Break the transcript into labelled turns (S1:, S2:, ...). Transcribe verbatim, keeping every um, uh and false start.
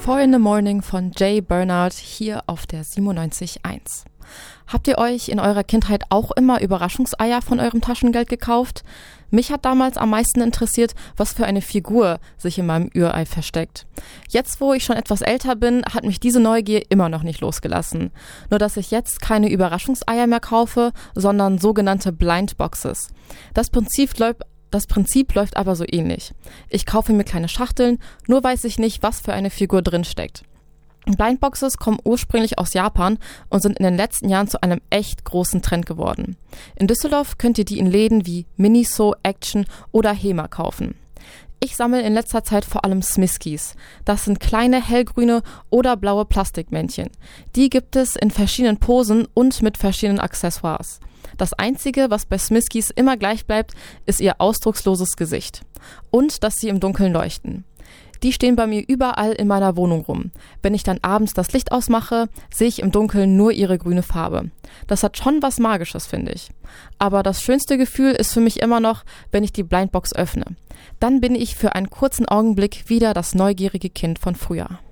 S1: Four in the Morning von Jay Bernard hier auf der siebenundneunzig Komma eins. Habt ihr euch in eurer Kindheit auch immer Überraschungseier von eurem Taschengeld gekauft? Mich hat damals am meisten interessiert, was für eine Figur sich in meinem Ürei versteckt. Jetzt, wo ich schon etwas älter bin, hat mich diese Neugier immer noch nicht losgelassen. Nur, dass ich jetzt keine Überraschungseier mehr kaufe, sondern sogenannte Blindboxes. Das Prinzip läuft Das Prinzip läuft aber so ähnlich. Ich kaufe mir kleine Schachteln, nur weiß ich nicht, was für eine Figur drin steckt. Blindboxes kommen ursprünglich aus Japan und sind in den letzten Jahren zu einem echt großen Trend geworden. In Düsseldorf könnt ihr die in Läden wie Miniso, Action oder Hema kaufen. Ich sammle in letzter Zeit vor allem Smiskies. Das sind kleine hellgrüne oder blaue Plastikmännchen. Die gibt es in verschiedenen Posen und mit verschiedenen Accessoires. Das Einzige, was bei Smiskies immer gleich bleibt, ist ihr ausdrucksloses Gesicht. Und dass sie im Dunkeln leuchten. Die stehen bei mir überall in meiner Wohnung rum. Wenn ich dann abends das Licht ausmache, sehe ich im Dunkeln nur ihre grüne Farbe. Das hat schon was Magisches, finde ich. Aber das schönste Gefühl ist für mich immer noch, wenn ich die Blindbox öffne. Dann bin ich für einen kurzen Augenblick wieder das neugierige Kind von früher.